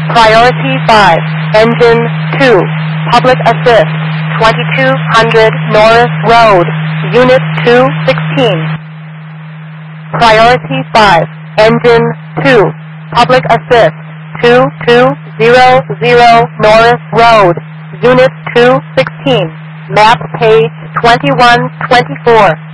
Priority 5, Engine 2, Public Assist, 2200 Norris Road, Unit 216. Priority 5, Engine 2, Public Assist, 2200 Norris Road, Unit 216. Map page 2124.